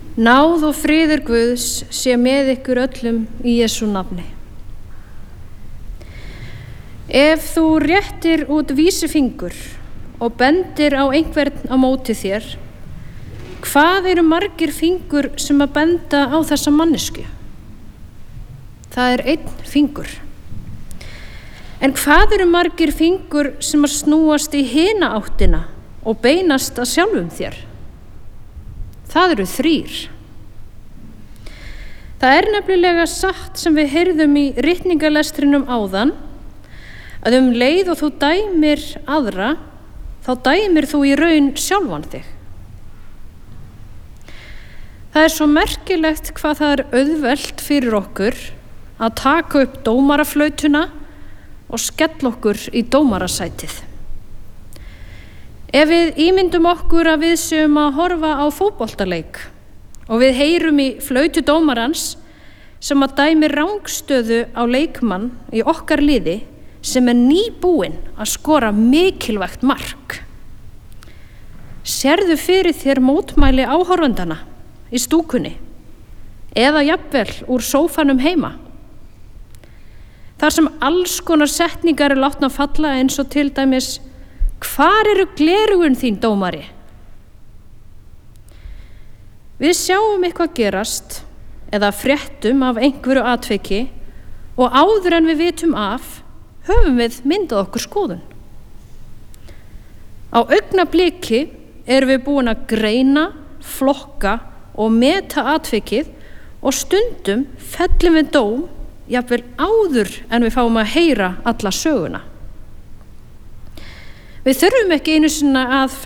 Náð og friður Guðs sé með ykkur öllum í Jesú nafni. Ef þú réttir út vísifingur og bendir á einhvern á móti þér, hvað eru margir fingur sem að benda á þessa mannesku? Það er einn fingur. En hvað eru margir fingur sem að snúast í hina áttina og beinast að sjálfum þér? Það eru 3. Það er nefnilega satt sem við heyrðum í ritningalestrinum áðan, að leið og þú dæmir aðra, þá dæmir þú í raun sjálfan þig. Það er svo merkilegt hvað það er auðvelt fyrir okkur að taka upp dómaraflautuna og skella okkur í dómarasætið. Ef við ímyndum okkur að við séum að horfa á fótboltaleik og við heyrum í flautu dómarans sem að dæmi rangstöðu á leikmann í okkar liði sem er nýbúinn að skora mikilvægt mark. Sérðu fyrir þér mótmæli áhorfandana í stúkunni eða jafnvel úr sófanum heima? Þar sem alls konar setningar er látnar falla eins og til dæmis: hvar eru gleraugun þín, dómari? Við sjáum eitthvað gerast eða fréttum af einhverju atviki og áður en við vitum af, höfum við myndað okkur skoðun. Á augnabliki erum við búin að greina, flokka og meta atvikið og stundum fellum við dóm jafnvel áður en við fáum að heyra alla söguna. Við þurfum ekki einu sinni að